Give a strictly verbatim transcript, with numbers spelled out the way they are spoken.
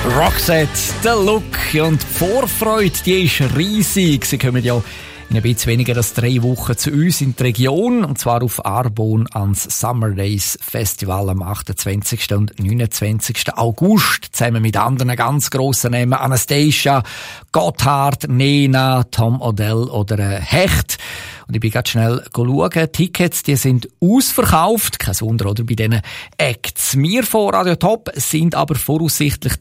Roxette, der Look und die Vorfreude, die ist riesig. Sie kommen ja in ein bisschen weniger als drei Wochen zu uns in die Region, und zwar auf Arbon ans Summer Days Festival am achtundzwanzigsten und neunundzwanzigsten August, zusammen mit anderen ganz grossen Namen, Anastasia, Gotthard, Nena, Tom Odell oder äh, Hecht. Und ich bin ganz schnell schauen. Tickets, die sind ausverkauft. Kein Wunder, oder? Bei diesen Acts. Wir von Radio Top sind aber voraussichtlich